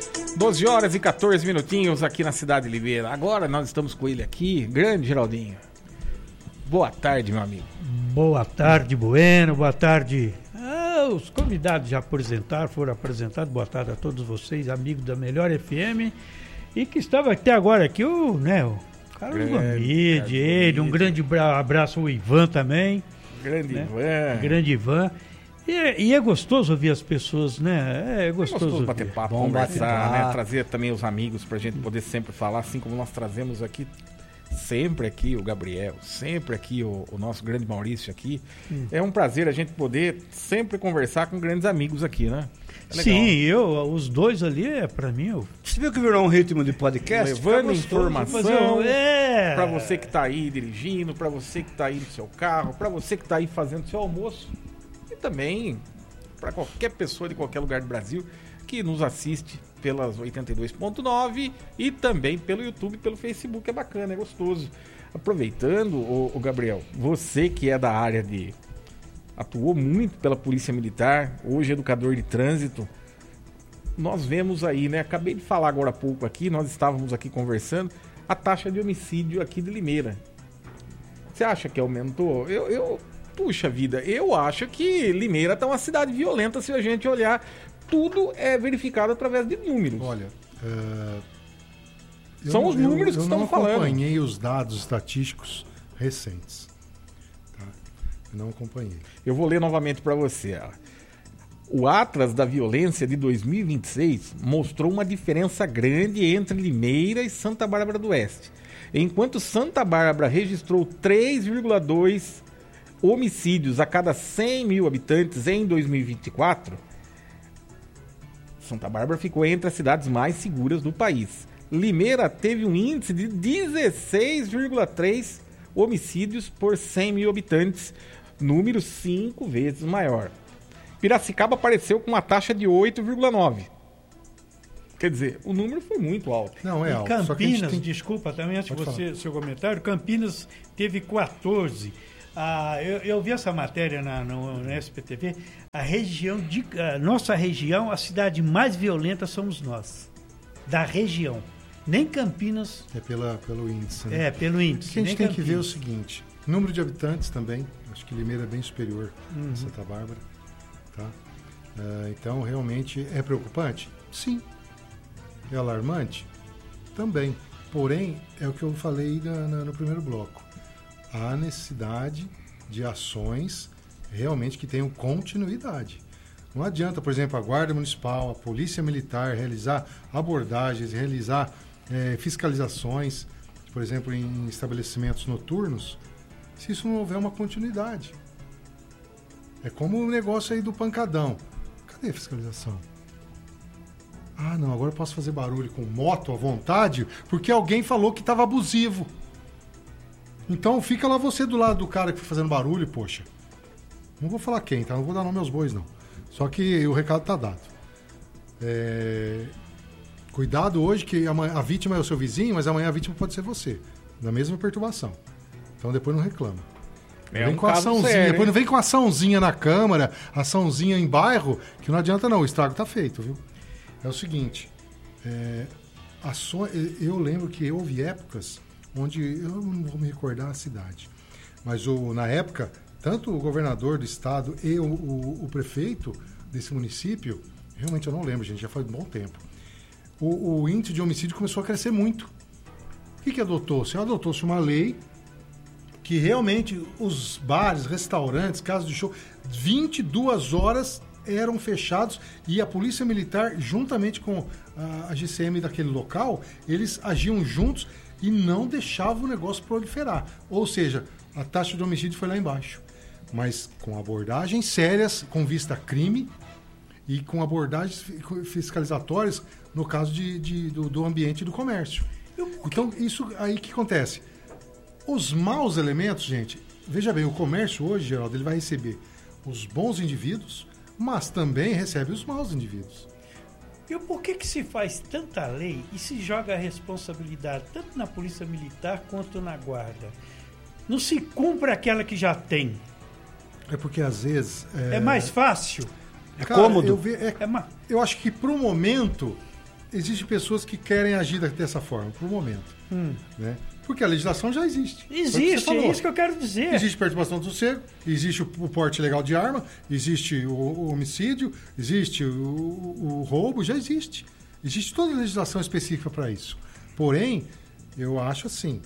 12 horas e 14 minutinhos aqui na cidade de Limeira. Agora nós estamos com ele aqui, grande Geraldinho. Boa tarde, meu amigo. Boa tarde, Bueno. Boa tarde. Os convidados já foram apresentados. Boa tarde a todos vocês, amigos da Melhor FM. E que estava até agora aqui o Carlos Gomide, ele. Um grande abraço ao Ivan também. Grande Ivan. E é gostoso ouvir as pessoas, né? É gostoso bater papo, conversar, né? Trazer também os amigos pra gente poder sempre falar, assim como nós trazemos aqui, sempre aqui o Gabriel, sempre aqui o nosso grande Maurício aqui. É um prazer a gente poder sempre conversar com grandes amigos aqui, né? Sim, os dois ali, pra mim... Você viu que virou um ritmo de podcast? Levando informação pra você que tá aí dirigindo, pra você que tá aí no seu carro, pra você que tá aí fazendo seu almoço. Também para qualquer pessoa de qualquer lugar do Brasil que nos assiste pelas 82.9 e também pelo YouTube, pelo Facebook. É bacana, é gostoso. Aproveitando, o Gabriel, você que é da área atuou muito pela Polícia Militar, hoje educador de trânsito, nós vemos aí, né? Acabei de falar agora há pouco aqui, nós estávamos aqui conversando, a taxa de homicídio aqui de Limeira. Você acha que aumentou? Puxa vida, eu acho que Limeira tá uma cidade violenta se a gente olhar. Tudo é verificado através de números. Olha, são os números que estão falando. Eu não acompanhei os dados estatísticos recentes. Tá? Eu não acompanhei. Eu vou ler novamente para você. O Atlas da Violência de 2026 mostrou uma diferença grande entre Limeira e Santa Bárbara do Oeste. Enquanto Santa Bárbara registrou 3,2 homicídios a cada 100 mil habitantes em 2024, Santa Bárbara ficou entre as cidades mais seguras do país. Limeira teve um índice de 16,3 homicídios por 100 mil habitantes, número 5 vezes maior. Piracicaba apareceu com uma taxa de 8,9. Quer dizer, o número foi muito alto. Não, é alto. Campinas, desculpa, também antes de você, seu comentário, Campinas teve 14. Eu vi essa matéria no SPTV. Nossa região, a cidade mais violenta somos nós, da região. Nem Campinas. É pelo índice. Né? É, pelo índice. O que a gente tem que ver é o seguinte: número de habitantes também. Acho que Limeira é bem superior a Santa Bárbara. Tá? Então, realmente é preocupante? Sim. É alarmante? Também. Porém, é o que eu falei no primeiro bloco. Há necessidade de ações realmente que tenham continuidade. Não adianta, por exemplo, a Guarda Municipal, a Polícia Militar realizar abordagens, realizar fiscalizações, por exemplo, em estabelecimentos noturnos, se isso não houver uma continuidade. É como o negócio aí do pancadão. Cadê a fiscalização? Ah, não, agora eu posso fazer barulho com moto à vontade porque alguém falou que estava abusivo. Então fica lá você do lado do cara que foi fazendo barulho, poxa. Não vou falar quem, tá? Não vou dar nome aos bois, não. Só que o recado tá dado. Cuidado hoje que a vítima é o seu vizinho, mas amanhã a vítima pode ser você. Na mesma perturbação. Então depois não reclama. Vem com açãozinha, sério, depois não vem com açãozinha na Câmara, açãozinha em bairro, que não adianta não, o estrago tá feito, viu? É o seguinte, eu lembro que houve épocas onde, eu não vou me recordar a cidade, mas na época, tanto o governador do estado e o prefeito desse município, realmente eu não lembro, gente, já faz um bom tempo, o índice de homicídio começou a crescer muito. O que adotou-se? Adotou-se uma lei que realmente os bares, restaurantes, casas de show, 22 horas eram fechados e a Polícia Militar, juntamente com a GCM daquele local, eles agiam juntos e não deixavam o negócio proliferar. Ou seja, a taxa de homicídio foi lá embaixo. Mas com abordagens sérias, com vista a crime e com abordagens fiscalizatórias no caso do ambiente do comércio. Então, isso aí que acontece. Os maus elementos, gente, veja bem, o comércio hoje, Geraldo, ele vai receber os bons indivíduos, mas também recebe os maus indivíduos. E por que se faz tanta lei e se joga a responsabilidade tanto na Polícia Militar quanto na Guarda? Não se cumpre aquela que já tem. É porque às vezes... É mais fácil? É cômodo? Eu acho que pro momento existem pessoas que querem agir dessa forma, por um momento. Né? Porque a legislação já existe. Existe, é isso que eu quero dizer. Existe perturbação do sossego, existe o porte ilegal de arma, existe o homicídio, existe o roubo, já existe. Existe toda a legislação específica para isso. Porém, eu acho assim,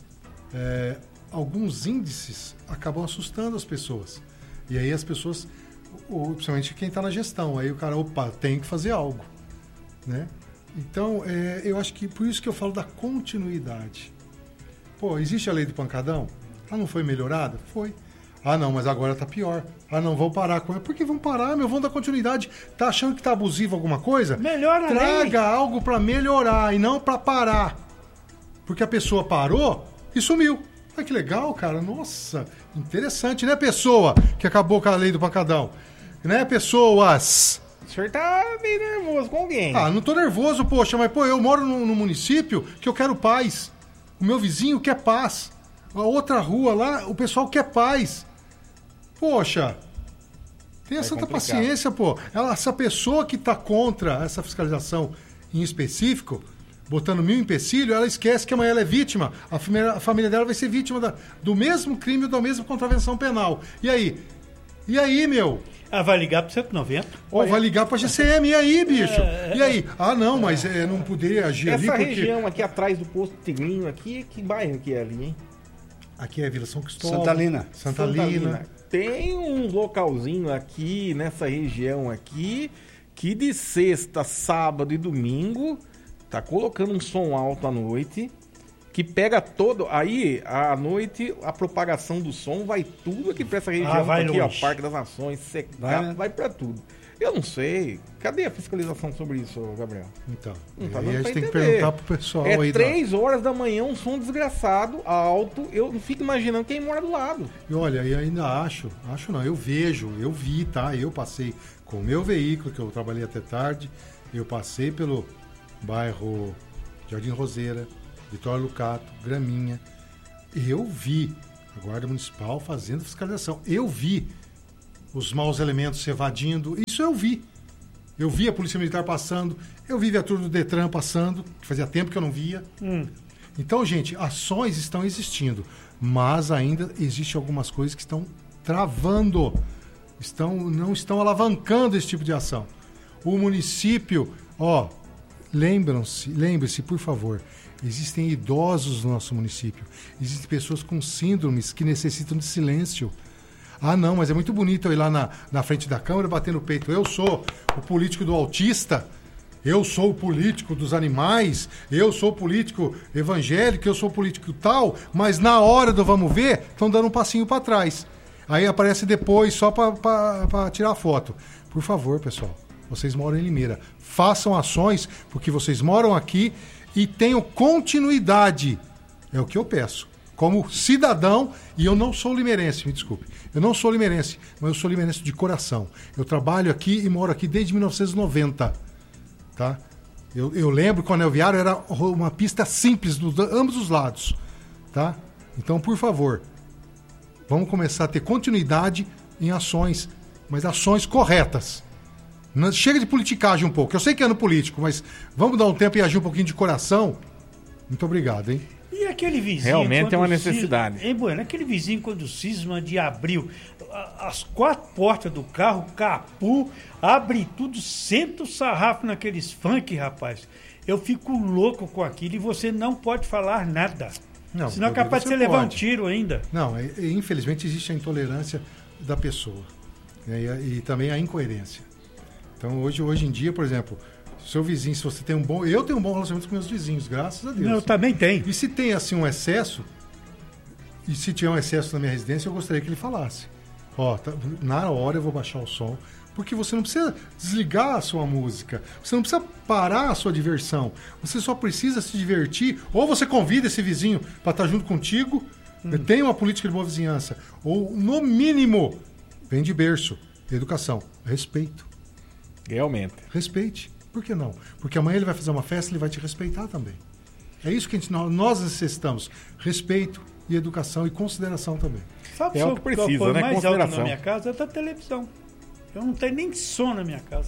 alguns índices acabam assustando as pessoas. E aí as pessoas, principalmente quem está na gestão, aí o cara, tem que fazer algo. Né? Então, eu acho que por isso que eu falo da continuidade. Pô, existe a lei do pancadão? Ah, não foi melhorada? Foi. Ah, não, mas agora tá pior. Ah, não, vão parar com ela. Por que vão parar, meu? Vão dar continuidade. Tá achando que tá abusivo alguma coisa? Melhora a lei. Traga algo para melhorar e não para parar. Porque a pessoa parou e sumiu. Ah, que legal, cara. Nossa, interessante, né, pessoa que acabou com a lei do pancadão? Né, pessoas? O senhor tá meio nervoso com alguém. Ah, não tô nervoso, poxa, mas eu moro num município que eu quero paz. O meu vizinho quer paz. A outra rua lá, o pessoal quer paz. Poxa, tenha santa paciência, pô. Essa pessoa que tá contra essa fiscalização em específico, botando 1000 empecilhos, ela esquece que amanhã ela é vítima. A família dela vai ser vítima do mesmo crime ou da mesma contravenção penal. E aí? E aí, meu? Vai ligar pro 190. Ou vai ligar pra GCM, e aí, bicho? E aí? Ah, não, mas não poderia agir ali porque... Essa região aqui atrás do posto Tigrinho, aqui, que bairro que é ali, hein? Aqui é Vila São Cristóvão. Santa Lina. Tem um localzinho aqui, nessa região aqui, que de sexta, sábado e domingo, tá colocando um som alto à noite, que pega todo... Aí, à noite, a propagação do som vai tudo aqui pra essa região. Vai aqui, longe. ó, Parque das Nações, vai pra tudo. Eu não sei. Cadê a fiscalização sobre isso, Gabriel? Então, Não tá aí dando a pra gente tem que entender. perguntar pro pessoal aí. 3 horas da manhã, um som desgraçado, alto. Eu não fico imaginando quem mora do lado. E olha, e ainda acho não, eu vi, tá? Eu passei com o meu veículo, que eu trabalhei até tarde, eu passei pelo bairro Jardim Roseira, Vitória Lucato, Graminha. Eu vi a Guarda Municipal fazendo fiscalização. Eu vi os maus elementos se evadindo. Isso eu vi. Eu vi a Polícia Militar passando. Eu vi a viatura do Detran passando, que fazia tempo que eu não via. Então, gente, ações estão existindo, mas ainda existem algumas coisas que estão travando, não estão alavancando esse tipo de ação. O município, lembre-se, por favor, existem idosos no nosso município, existem pessoas com síndromes que necessitam de silêncio. Ah, não, mas é muito bonito eu ir lá na frente da Câmara bater no peito. Eu sou o político do autista, eu sou o político dos animais, eu sou o político evangélico, eu sou o político tal, mas na hora do vamos ver, estão dando um passinho para trás. Aí aparece depois só para tirar foto. Por favor, pessoal, vocês moram em Limeira, façam ações, porque vocês moram aqui e tenham continuidade. É o que eu peço. Como cidadão, e eu não sou limeirense, me desculpe. Eu não sou limeirense, mas eu sou limeirense de coração. Eu trabalho aqui e moro aqui desde 1990. Tá? Eu lembro que o anel viário era uma pista simples de ambos os lados. Tá? Então, por favor, vamos começar a ter continuidade em ações, mas ações corretas. Chega de politicagem um pouco. Eu sei que é ano político, mas vamos dar um tempo e agir um pouquinho de coração. Muito obrigado, hein? E aquele vizinho... Realmente é uma necessidade. Bueno, aquele vizinho quando cisma de abril, as 4 portas do carro, capu, abre tudo, senta o sarrafo naqueles funk, rapaz. Eu fico louco com aquilo e você não pode falar nada. Não, senão é capaz de você levar um tiro ainda. Não, infelizmente existe a intolerância da pessoa, né, e também a incoerência. Então hoje em dia, por exemplo... Seu vizinho, se você tem eu tenho um bom relacionamento com meus vizinhos, graças a Deus. Eu também tenho. E se tem assim um excesso, e se tiver um excesso na minha residência, eu gostaria que ele falasse. Na hora eu vou baixar o som, porque você não precisa desligar a sua música, você não precisa parar a sua diversão, você só precisa se divertir, ou você convida esse vizinho para estar junto contigo, tem uma política de boa vizinhança, ou no mínimo, vem de berço, educação, respeito. Realmente. Respeite. Por que não? Porque amanhã ele vai fazer uma festa e ele vai te respeitar também. É isso que nós necessitamos. Respeito e educação e consideração também. Sabe o que precisa, né? mais Consideração. alto na minha casa é da televisão. Eu não tenho nem som na minha casa.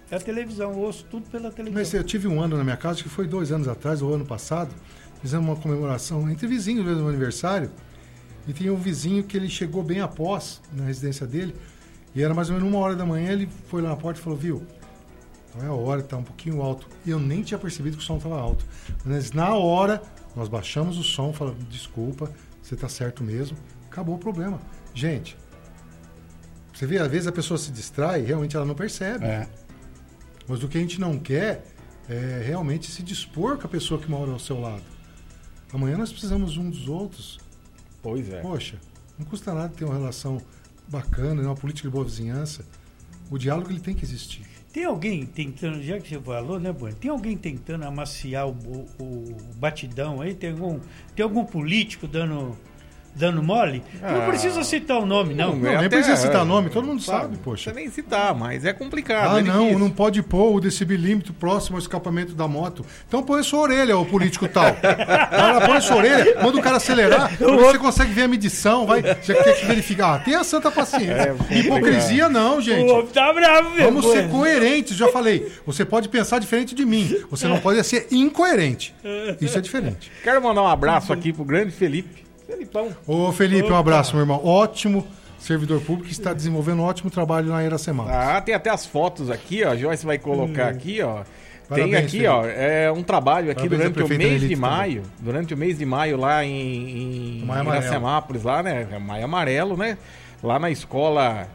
É a televisão, eu ouço tudo pela televisão. Mas eu tive um ano na minha casa, que foi 2 anos atrás, ou ano passado, fizemos uma comemoração entre vizinhos mesmo, no aniversário, e tinha um vizinho que ele chegou bem após, na residência dele, e era mais ou menos 1h da manhã, ele foi lá na porta e falou, viu, não é a hora, está um pouquinho alto. E eu nem tinha percebido que o som estava alto. Mas na hora, nós baixamos o som, falamos, desculpa, você está certo mesmo, acabou o problema. Gente, você vê, às vezes a pessoa se distrai, realmente ela não percebe. Mas o que a gente não quer é realmente se dispor com a pessoa que mora ao seu lado. Amanhã nós precisamos um dos outros. Pois é. Poxa, não custa nada ter uma relação bacana, uma política de boa vizinhança. O diálogo ele tem que existir. Tem alguém tentando, já que você falou, né, Bueno? Tem alguém tentando amaciar o batidão aí? Tem algum político dando mole? Não precisa citar o nome, não. Não, nem precisa citar nome, todo mundo sabe, poxa. Não precisa nem citar, mas é complicado. Não pode pôr o decibelímetro próximo ao escapamento da moto. Então põe a sua orelha, o político tal. Põe a sua orelha, manda o cara acelerar, você consegue ver a medição, já que tem que verificar. Tenha santa paciência. Hipocrisia não, gente. O tá bravo, meu. Vamos ser coerentes, já falei. Você pode pensar diferente de mim, você não pode ser incoerente. Isso é diferente. Quero mandar um abraço aqui pro grande Felipe. Felipão. Ô Felipe, um abraço, meu irmão. Ótimo servidor público que está desenvolvendo um ótimo trabalho na Iracema. Tem até as fotos aqui, ó. A Joyce vai colocar aqui, ó. Parabéns, tem aqui, Felipe. ó, um trabalho aqui durante o mês de Elite maio. Durante o mês de maio lá em Iracemápolis, lá, né? Maio Amarelo, né? Lá na escola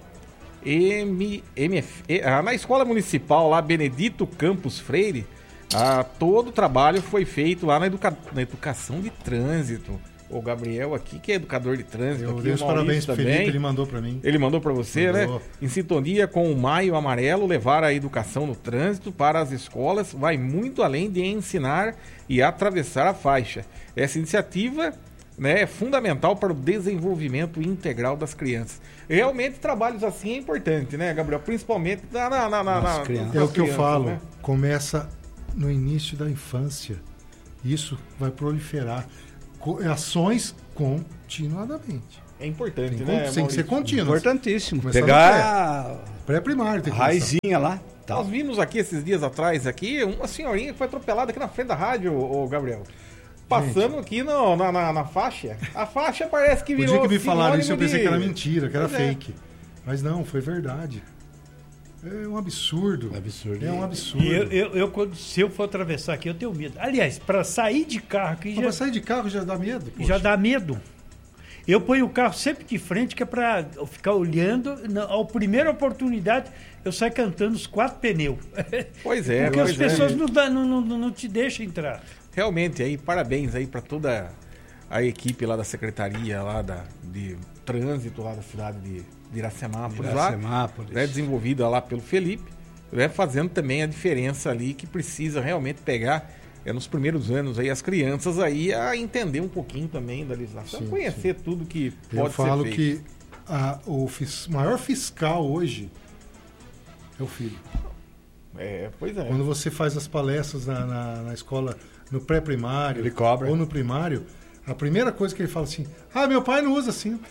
na escola municipal lá, Benedito Campos Freire, todo o trabalho foi feito lá na educação de trânsito. O Gabriel aqui, que é educador de trânsito. Eu aqui, dei os parabéns pro Felipe, ele mandou para mim. Ele mandou para você, mandou. né? Em sintonia com o Maio Amarelo, levar a educação no trânsito para as escolas vai muito além de ensinar e atravessar a faixa. Essa iniciativa, né, é fundamental para o desenvolvimento integral das crianças. Realmente, trabalhos assim é importante, né, Gabriel? Principalmente nas crianças. É o que eu falo, né? Começa no início da infância. Isso vai proliferar. Ações continuadamente. É importante, né? Tem que ser contínuo. Importantíssimo. Começar pegar pré-primário. a raizinha lá. Tá. Nós vimos aqui esses dias atrás, aqui, uma senhorinha que foi atropelada aqui na frente da rádio, o Gabriel. Passando aqui na faixa. A faixa parece que virou. O dia que me falaram isso, eu pensei que era mentira, que era Pois fake. Mas não, foi verdade. É um absurdo. É um absurdo. Se eu for atravessar aqui, eu tenho medo. Aliás, para sair de carro aqui Para sair de carro já dá medo? Já dá medo. Eu ponho o carro sempre de frente, que é para ficar olhando. A primeira oportunidade, eu saio cantando os 4 pneus. Pois é. Porque as pessoas não te deixam entrar. Realmente, aí, parabéns aí para toda a equipe lá da Secretaria lá de Trânsito lá da cidade de Iracemápolis. Lá, né, desenvolvida lá pelo Felipe, né, fazendo também a diferença ali que precisa realmente pegar nos primeiros anos aí as crianças aí a entender um pouquinho também da legislação, conhecer tudo que pode ser feito. Eu falo que o maior fiscal hoje é o filho. Pois é. Quando você faz as palestras na escola, no pré-primário ou no primário, a primeira coisa que ele fala assim, meu pai não usa assim.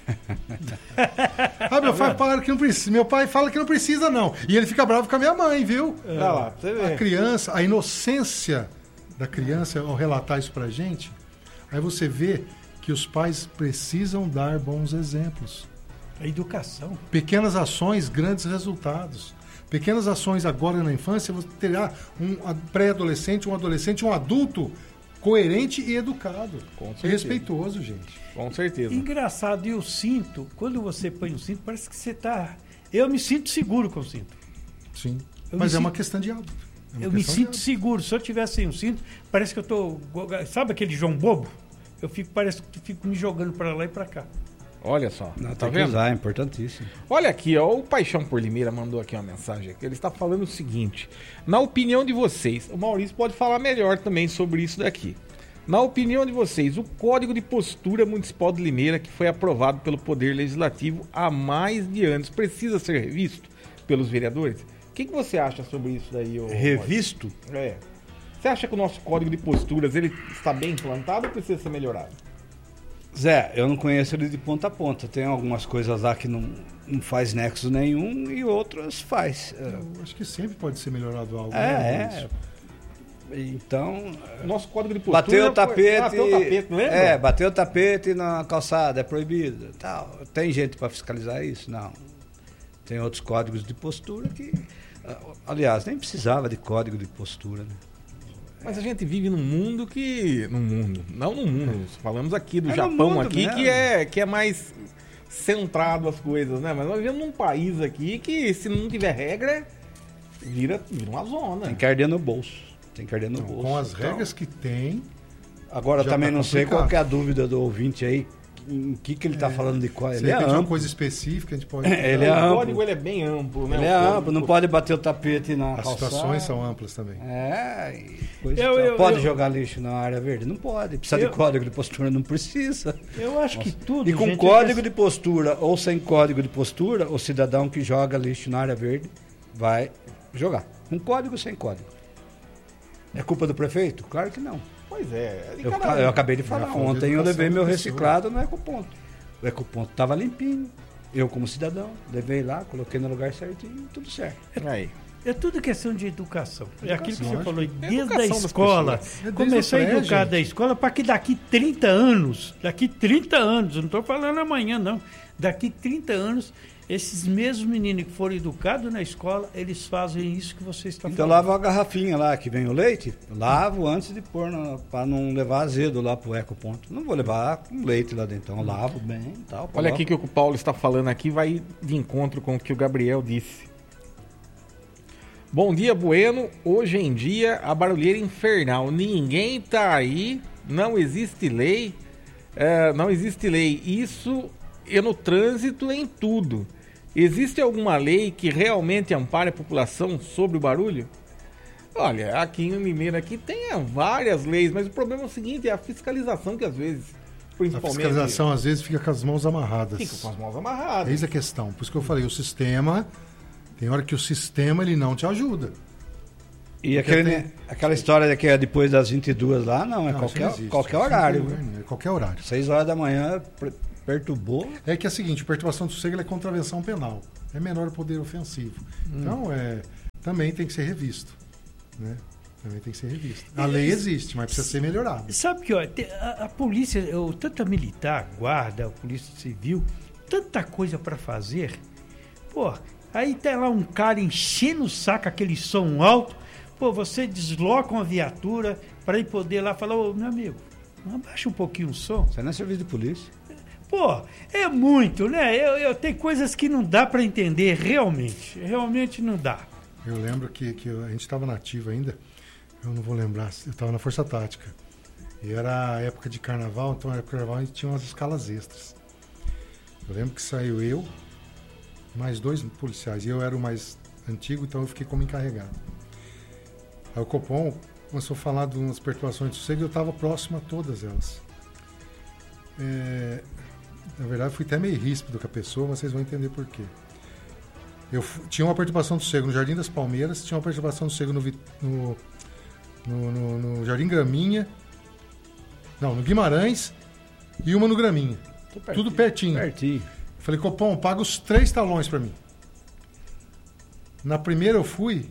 Meu pai fala que não precisa, não. E ele fica bravo com a minha mãe, viu? Lá, você vê. A criança, a inocência da criança ao relatar isso pra gente, aí você vê que os pais precisam dar bons exemplos. A educação. Pequenas ações, grandes resultados. Pequenas ações agora na infância, você terá um pré-adolescente, um adolescente, um adulto coerente e educado. E respeitoso, gente. Com certeza. Engraçado, e o cinto, quando você põe o cinto, parece que você tá... Eu me sinto seguro com o cinto. Sim, mas é uma questão de hábito. Eu me sinto seguro. Se eu tivesse sem o cinto, parece que eu tô... Sabe aquele João Bobo? Parece que eu fico me jogando para lá e para cá. Olha só, tá vendo? É importantíssimo. Olha aqui, ó, o Paixão por Limeira mandou aqui uma mensagem. Ele está falando o seguinte: na opinião de vocês, o Maurício pode falar melhor também sobre isso daqui. Na opinião de vocês, o Código de Postura Municipal de Limeira, que foi aprovado pelo Poder Legislativo há mais de anos, precisa ser revisto pelos vereadores? O que você acha sobre isso daí? Revisto? Você acha que o nosso Código de Posturas ele está bem implantado ou precisa ser melhorado? Zé, eu não conheço ele de ponta a ponta. Tem algumas coisas lá que não faz nexo nenhum e outras faz. Eu acho que sempre pode ser melhorado algo. Então, Nosso código de postura... bateu o tapete, lembra? bateu o tapete na calçada, é proibido. Tal. Tem gente para fiscalizar isso? Não. Tem outros códigos de postura que... Aliás, nem precisava de código de postura, né? Mas a gente vive num mundo que... Não no mundo. Falamos aqui do É no Japão mundo aqui, mesmo. que é mais centrado as coisas, né? Mas nós vivemos num país aqui que, se não tiver regra, vira uma zona. Tem que arder no bolso. Com as regras que tem... Agora, já também tá não sei complicado. qual que é a dúvida do ouvinte aí. Em que ele está falando de qual? Se Ele de é repente é uma amplo. coisa específica, a gente pode... Ele é o amplo. código ele é bem amplo, né? Ele é amplo, não pode bater o tapete na As calçada. situações são amplas também. Pode jogar lixo na área verde? Não pode. Precisa de código de postura? Não precisa. Eu acho que tudo... E com gente, código de postura ou sem código de postura, o cidadão que joga lixo na área verde vai jogar. Com código ou sem código. É culpa do prefeito? Claro que não. Pois é. Eu acabei de falar. Já falou de Ontem eu levei educação meu da reciclado no Ecoponto. O Ecoponto estava limpinho. Eu, como cidadão, levei lá, coloquei no lugar certinho, tudo certo. Aí. É tudo questão de educação. É aquilo que você lógico. falou, desde a educação das escola. pessoas. Desde Começar a o pré, educar gente. da escola para que daqui 30 anos, eu não estou falando amanhã não, daqui 30 anos, esses mesmos meninos que foram educados na escola, eles fazem isso que você está Então falando. lavo a garrafinha lá que vem o leite, lavo antes de pôr para não levar azedo lá pro Ecoponto. Não vou levar com leite lá dentro, então lavo bem e tal. Olha aqui que o Paulo está falando aqui, vai de encontro com o que o Gabriel disse. Bom dia, Bueno. Hoje em dia, a barulheira é infernal. Ninguém tá aí, não existe lei. Não existe lei. Isso é no trânsito, em tudo. Existe alguma lei que realmente ampare a população sobre o barulho? Olha, aqui em Limeira aqui tem várias leis, mas o problema é o seguinte, é a fiscalização que às vezes, A principalmente... fiscalização, às vezes, fica com as mãos amarradas. Fica com as mãos amarradas. Eis a questão. Por isso que eu falei, o sistema... Tem hora que o sistema ele não te ajuda. E Porque aquela história que é depois das 22 lá, não, é Não, isso não existe. qualquer Isso horário. não tem, é qualquer horário. 6 horas da manhã, perturbou. É que é o seguinte, perturbação do sossego é contravenção penal. É menor o poder ofensivo. Então, também tem que ser revisto. Né? Também tem que ser revisto. A lei existe, mas precisa ser melhorada. Sabe que a polícia, tanto a militar, a guarda, a polícia civil, tanta coisa para fazer. Pô, aí tá lá um cara enchendo o saco, aquele som alto. Pô, você desloca uma viatura para ir poder lá falar, ô, meu amigo, abaixa um pouquinho o som. Você não é serviço de polícia. Pô, é muito, né? Tem coisas que não dá para entender realmente. Realmente não dá. Eu lembro que a gente estava na ativa ainda, eu não vou lembrar, eu estava na Força Tática. E era a época de carnaval, então na época de carnaval a gente tinha umas escalas extras. Eu lembro que saiu eu, mais 2 policiais, e eu era o mais antigo, então eu fiquei como encarregado. Aí o Copom começou a falar de umas perturbações de sossego e eu estava próximo a todas elas. Na verdade, fui até meio ríspido com a pessoa, mas vocês vão entender por quê. Tinha uma perturbação do sossego no Jardim das Palmeiras, tinha uma perturbação do sossego no Jardim Graminha, não, no Guimarães, e uma no Graminha. Tudo pertinho. Falei, Copom, paga os 3 talões para mim. Na primeira eu fui,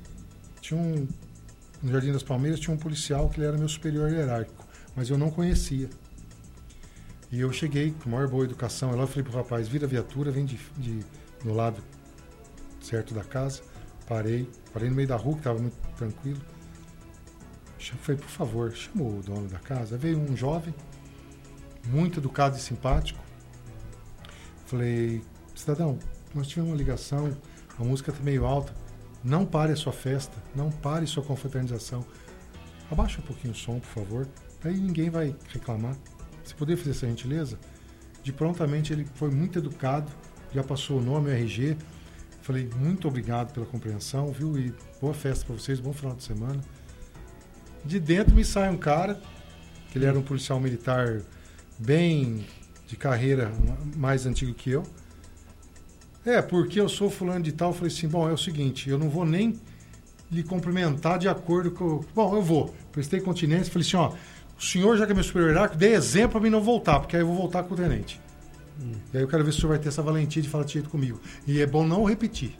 no Jardim das Palmeiras tinha um policial que ele era meu superior hierárquico, mas eu não conhecia. E eu cheguei com a maior boa educação, eu falei pro rapaz, vira a viatura, vem no lado certo da casa, parei no meio da rua, que estava muito tranquilo. Falei, por favor, chama o dono da casa. Aí veio um jovem, muito educado e simpático. Falei, cidadão, nós tivemos uma ligação, a música está meio alta, não pare a sua festa, não pare sua confraternização. Abaixa um pouquinho o som, por favor, aí ninguém vai reclamar. Você poderia fazer essa gentileza? De prontamente ele foi muito educado, já passou o nome, o RG. Falei, muito obrigado pela compreensão, viu? E boa festa para vocês, bom final de semana. De dentro me sai um cara, que ele era um policial militar bem de carreira, mais antigo que eu. Porque eu sou fulano de tal. Eu falei assim, bom, é o seguinte, eu não vou nem lhe cumprimentar de acordo com... Bom, eu vou. Prestei continência, falei assim, ó, o senhor, já que é meu superior hierárquico, dê exemplo para mim não voltar, porque aí eu vou voltar com o tenente. E aí eu quero ver se o senhor vai ter essa valentia de falar de jeito comigo. E é bom não repetir.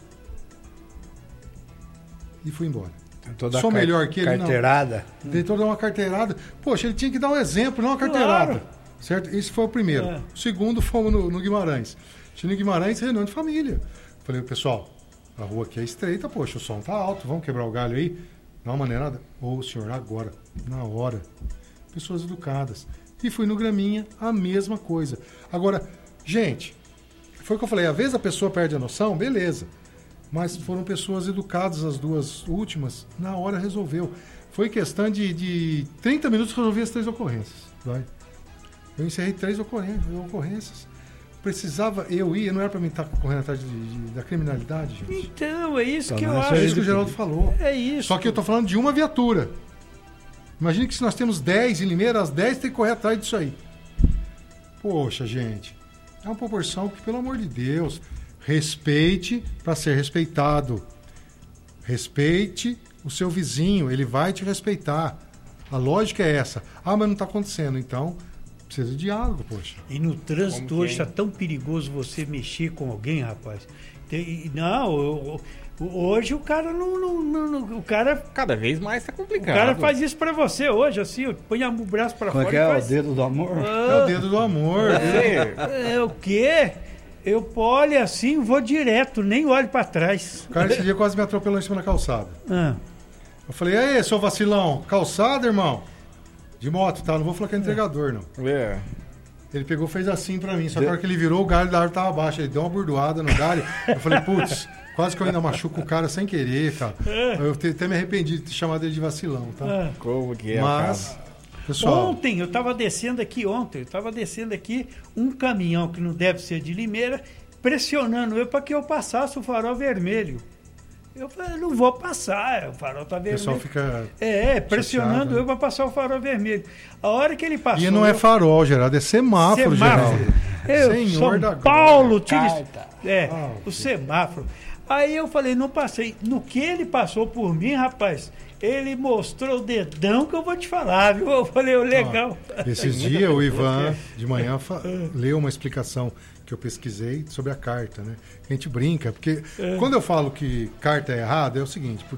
E fui embora. Sou melhor que ele, carteirada. Não. Tentou dar uma carteirada. Poxa, ele tinha que dar um exemplo, não uma carteirada. Claro. Certo? Esse foi o primeiro. O segundo, fomos no Guimarães. Tinha no Guimarães, reunião de família. Falei, pessoal, a rua aqui é estreita, poxa, o som tá alto, vamos quebrar o galho aí? Não, maneirada. Ô, senhor, agora, na hora. Pessoas educadas. E fui no Graminha, a mesma coisa. Agora, gente, foi o que eu falei, às vezes a pessoa perde a noção, beleza. Mas foram pessoas educadas, as duas últimas, na hora resolveu. Foi questão de 30 minutos que resolvi as 3 ocorrências. Vai. Eu encerrei 3 ocorrências. Precisava eu ir, não era para mim estar correndo atrás da criminalidade, gente. Então, é isso que eu acho. É isso que o Geraldo falou. É isso. Só que eu estou falando de uma viatura. Imagine que se nós temos 10 em Limeira, as 10 tem que correr atrás disso aí. Poxa, gente. É uma proporção que, pelo amor de Deus, respeite para ser respeitado. Respeite o seu vizinho, ele vai te respeitar. A lógica é essa. Ah, mas não está acontecendo, então precisa de diálogo, poxa. E no trânsito hoje está tão perigoso você mexer com alguém, rapaz. Hoje o cara não. O cara. Cada vez mais tá complicado. O cara faz isso pra você hoje, assim, põe o braço pra fora. Como é o dedo do amor? É o dedo do amor. É o quê? Eu olho assim, vou direto, nem olho pra trás. O cara esse dia quase me atropelou em cima da calçada. Eu falei, aí, seu vacilão, calçada, irmão? De moto, tá? Não vou falar que é entregador, não. Ele pegou, fez assim pra mim, só que na hora que ele virou, o galho da árvore tava abaixo. Ele deu uma burdoada no galho. Eu falei, putz, quase que eu ainda machuco o cara sem querer, cara. Eu até me arrependi de ter chamado ele de vacilão, tá? Como que é, mas, pessoal... Ontem, eu tava descendo aqui um caminhão que não deve ser de Limeira, pressionando eu para que eu passasse o farol vermelho. Eu falei, não vou passar, o farol tá vermelho. O pessoal fica pressionando chateado, né? Eu para passar o farol vermelho. A hora que ele passou... E não é farol, Geraldo, é semáforo, Geraldo. Senhor São Paulo, o semáforo. Aí eu falei, não passei. No que ele passou por mim, rapaz, ele mostrou o dedão que eu vou te falar, viu? Eu falei, legal. Esses dias o Ivan, de manhã, leu uma explicação que eu pesquisei sobre a carta, né? A gente brinca, porque quando eu falo que carta é errada, é o seguinte,